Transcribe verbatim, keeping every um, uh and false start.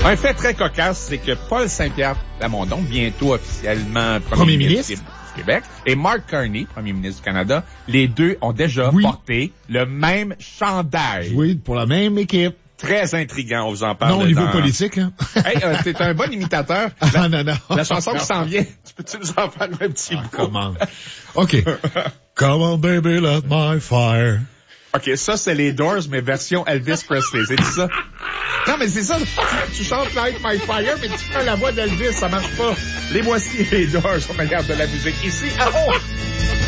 Un fait très cocasse, c'est que Paul Saint-Pierre Plamondon, bientôt officiellement premier, Premier ministre, ministre du Québec, et Mark Carney, premier ministre du Canada, les deux ont déjà Oui. porté le même chandail. Oui, pour la même équipe. Très intriguant, on vous en parle. Non, au niveau dans... politique, hein. Hey, euh, t'es un bon imitateur. Ah, La, non, non. la chanson qui s'en vient, tu peux-tu nous en faire un petit Ah, bout? comment? OK. Come on, baby, let my fire. OK, ça, c'est les Doors, mais version Elvis Presley. C'est ça? Non, mais c'est ça. Tu, tu chantes Light My Fire, mais tu fais la voix d'Elvis. Ça marche pas. Les voici, les Doors, au meilleur de la musique. Ici, à oh!